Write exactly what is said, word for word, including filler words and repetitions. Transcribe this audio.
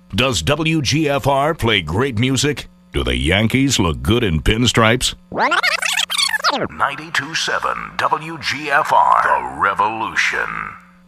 Does W G F R play great music? Do the Yankees look good in pinstripes? ninety-two point seven W G F R, The Revolution.